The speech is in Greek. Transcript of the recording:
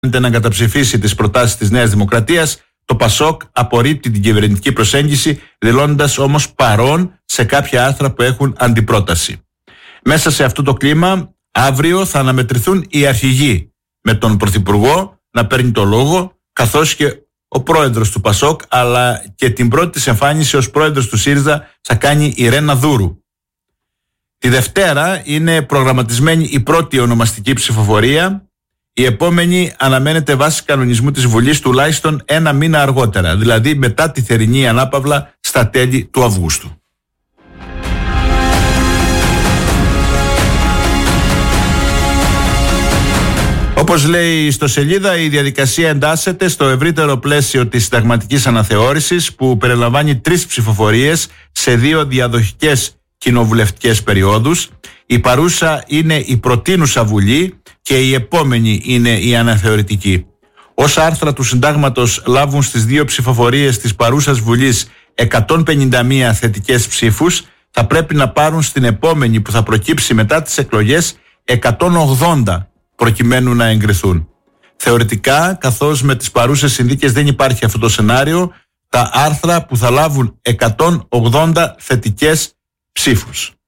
να καταψηφίσει τις προτάσεις της Νέας Δημοκρατίας, το ΠΑΣΟΚ απορρίπτει την κυβερνητική προσέγγιση, δηλώνοντας όμως παρόν σε κάποια άρθρα που έχουν αντιπρόταση. Μέσα σε αυτό το κλίμα, αύριο θα αναμετρηθούν οι αρχηγοί, με τον Πρωθυπουργό να παίρνει το λόγο, καθώς και ο πρόεδρος του ΠΑΣΟΚ, αλλά και την πρώτη της εμφάνιση ως πρόεδρος του ΣΥΡΙΖΑ θα κάνει η Ρένα Δούρου. Τη Δευτέρα είναι προγραμματισμένη η πρώτη ονομαστική ψηφοφορία. Η επόμενη αναμένεται βάσει κανονισμού της Βουλής τουλάχιστον ένα μήνα αργότερα, δηλαδή μετά τη θερινή ανάπαυλα στα τέλη του Αυγούστου. Όπως λέει η ιστοσελίδα, η διαδικασία εντάσσεται στο ευρύτερο πλαίσιο της συνταγματικής αναθεώρησης, που περιλαμβάνει 3 ψηφοφορίες σε 2 διαδοχικές κοινοβουλευτικές περιόδους. Η παρούσα είναι η προτείνουσα Βουλή και η επόμενη είναι η αναθεωρητική. Όσα άρθρα του συντάγματος λάβουν στις 2 ψηφοφορίες της παρούσας Βουλής 151 θετικές ψήφους, θα πρέπει να πάρουν στην επόμενη που θα προκύψει μετά τις εκλογές 180 προκειμένου να εγκριθούν. Θεωρητικά, καθώς με τις παρούσες συνθήκες δεν υπάρχει αυτό το σενάριο, τα άρθρα που θα λάβουν 180 θετικές ψήφους